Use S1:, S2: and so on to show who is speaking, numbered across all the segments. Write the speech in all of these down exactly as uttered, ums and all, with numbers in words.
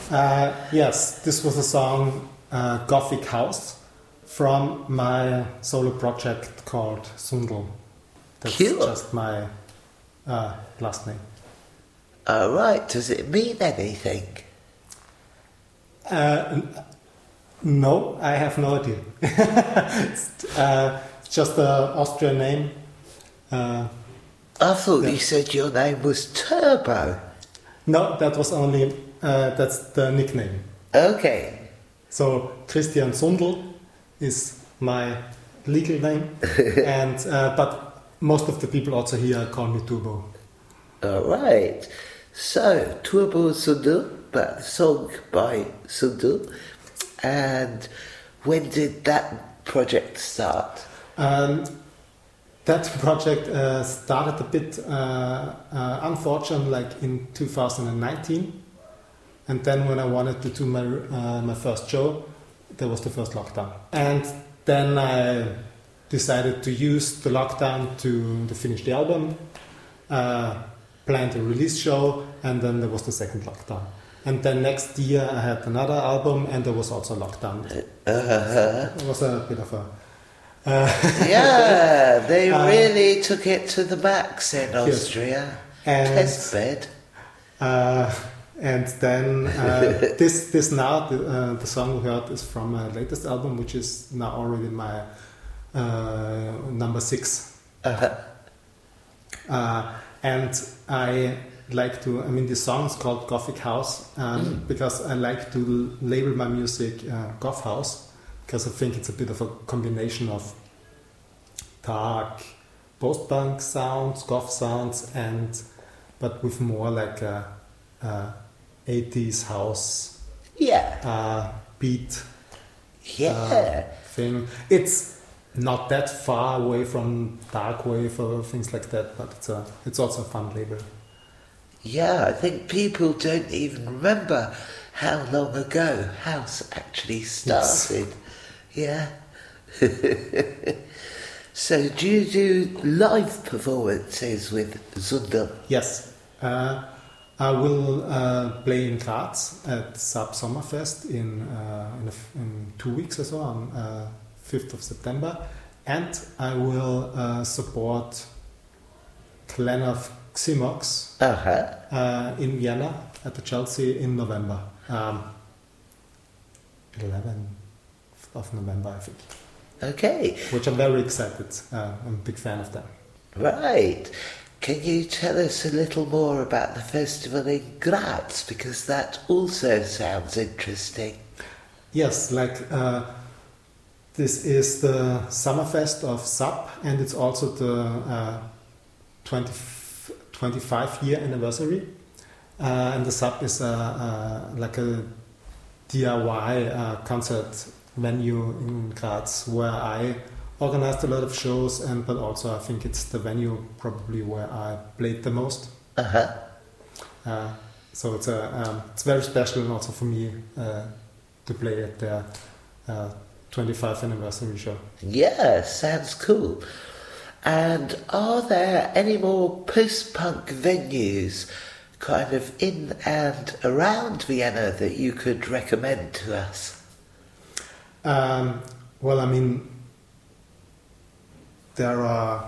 S1: Uh, yes, this was a song, uh, Gothic House, from my solo project called Sundel. That's
S2: Cool.
S1: just my uh, last name.
S2: All right. Does it mean anything?
S1: Uh, no, I have no idea. it's, uh, it's just an Austrian name. Uh,
S2: I thought
S1: Yeah.
S2: you said your name was Turbo.
S1: no, that was only, uh, that's the nickname.
S2: Okay.
S1: So Christian Sundel is my legal name, and uh, but most of the people also here call me Turbo.
S2: All right. So, Turbo Sundel, but the song by Sundel. And when did that project start?
S1: Um, that project uh, started a bit uh, uh, unfortunate, like in two thousand nineteen, and then when I wanted to do my uh, my first show, there was the first lockdown, and then I decided to use the lockdown to, to finish the album, uh, planned a release show, and then there was the second lockdown. And then next year I had another album, and there was also lockdown.
S2: Uh-huh.
S1: It was a bit of a... Uh,
S2: Yeah, they
S1: Uh,
S2: really took it to the max in Austria.
S1: And,
S2: Test bed.
S1: uh, and then uh, this this now, the, uh, the song we heard is from my latest album, which is now already my uh, number six.
S2: Uh-huh.
S1: Uh, and I like to, I mean, the song is called Gothic House um,
S2: Mm.
S1: because I like to label my music uh, Goth House, because I think it's a bit of a combination of dark post-punk sounds, goth sounds, and but with more like a, a eighties house
S2: Yeah.
S1: uh, beat
S2: Yeah.
S1: uh, thing. It's not that far away from dark wave or things like that, but it's a, it's also a fun label.
S2: Yeah, I think people don't even remember how long ago house actually started. Yeah. So do you do live performances with Sundel?
S1: Yes, uh, I will uh, play in Graz at Sub Sommerfest in uh, in, a f- in two weeks or so, on uh, fifth of September, and I will uh, support Clan of Ximox
S2: Uh-huh.
S1: uh, in Vienna at the Chelsea in November, um, eleventh of November, I think.
S2: Okay.
S1: Which I'm very excited. Uh, I'm a big fan of them.
S2: Right. Can you tell us a little more about the festival in Graz? Because that also sounds interesting.
S1: Yes, like uh, this is the Summerfest of Sub, and it's also the uh, twenty, twenty-five year anniversary. Uh, and the Sub is uh, uh, like a D I Y uh, concert venue in Graz where I organized a lot of shows, and but also I think it's the venue probably where I played the most.
S2: Uh-huh.
S1: Uh, so it's a um, it's very special, and also for me uh, to play at their uh, twenty-fifth anniversary show.
S2: Yeah, sounds cool. And are there any more post-punk venues kind of in and around Vienna that you could recommend to us?
S1: Um, well, I mean, there are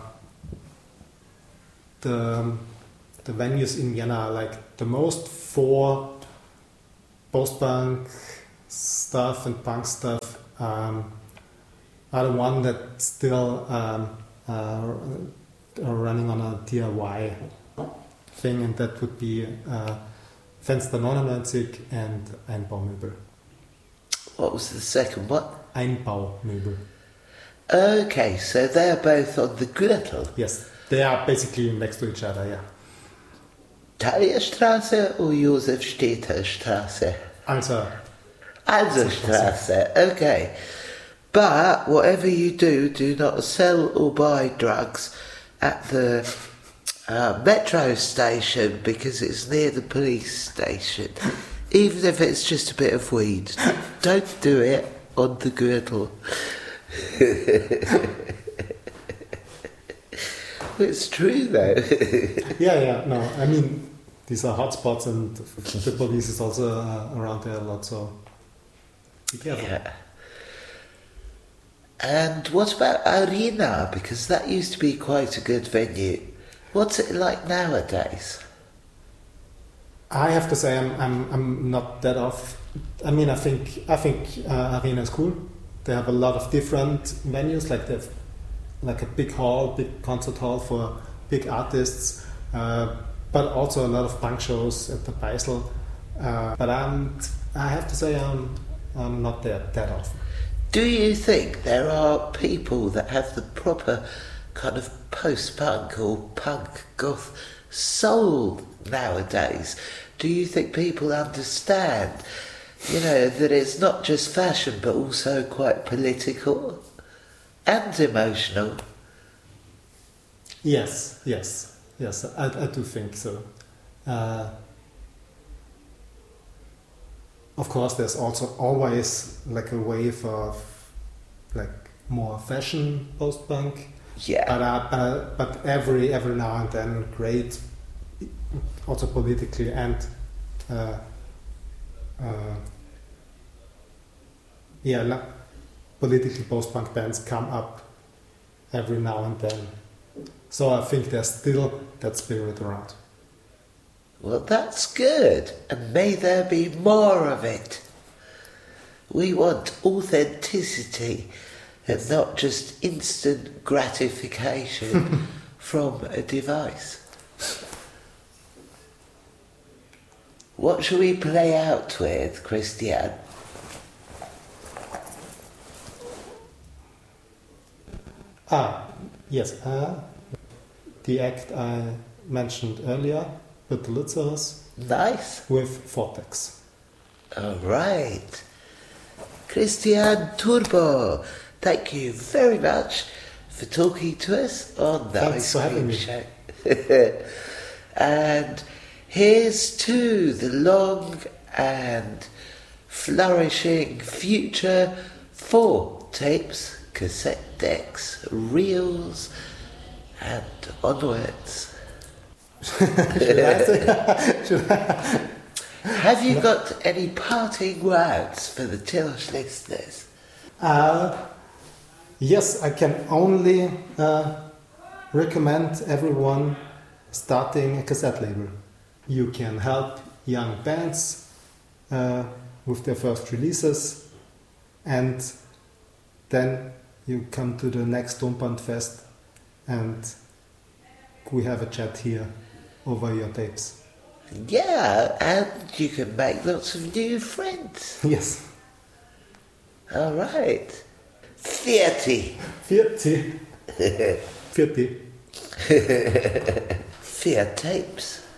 S1: the the venues in Vienna are like the most for post-punk stuff and punk stuff um, are the one that still um, uh, are running on a D I Y thing, and that would be uh, Fenster neunundneunzig and Einbaumöbel.
S2: What was the second one?
S1: Einbaumöbel.
S2: Okay, so they're both on the Gürtel.
S1: Yes, they are basically next to each other, yeah.
S2: Thalia-Straße or Josef-Steter-Straße?
S1: Also,
S2: Alserstraße, okay. But whatever you do, do not sell or buy drugs at the uh, metro station because it's near the police station. Even if it's just a bit of weed, don't do it on the Gürtel. It's true though.
S1: yeah, yeah, no, I mean, these are hotspots, and the police is also uh, around there a lot. So be careful.
S2: Yeah. And what about Arena? Because that used to be quite a good venue. What's it like nowadays?
S1: I have to say I'm I'm I'm not that off. I mean I think I think uh, Arena is cool. They have a lot of different venues, like they have like a big hall, big concert hall for big artists, uh, but also a lot of punk shows at the Beisel. Uh, but I'm I have to say I'm I'm not there that often.
S2: Do you think there are people that have the proper kind of post-punk or punk goth soul nowadays? Do you think people understand, you know, that it's not just fashion but also quite political and emotional?
S1: Yes, yes, yes, I, I do think so. Uh, of course, there's also always like a wave of like more fashion post-punk.
S2: Yeah.
S1: But, uh, but, but every every now and then, great, also politically and uh, uh, yeah, la- politically post-punk bands come up every now and then. So I think there's still that spirit around.
S2: Well, that's good, and may there be more of it. We want authenticity and not just instant gratification from a device. What shall we play out with, Christian?
S1: Ah, yes, uh, the act I mentioned earlier, with the Lützers,
S2: Nice.
S1: with Vortex.
S2: All right. Christian Turbo, thank you very much for talking to us on the
S1: Thanks
S2: Ice
S1: for having
S2: Cream
S1: me.
S2: Show. And here's to the long and flourishing future for tapes, cassette decks, reels, and onwards.
S1: Should I say? Should I?
S2: Have you got any parting words for the Tilsh listeners?
S1: Uh, yes, I can only uh, recommend everyone starting a cassette label. You can help young bands uh, with their first releases, and then you come to the next Tonband Fest and we have a chat here over your tapes.
S2: Yeah, and you can make lots of new friends.
S1: Yes.
S2: All right. Thirty.
S1: Fifty. Fifty.
S2: Fear tapes.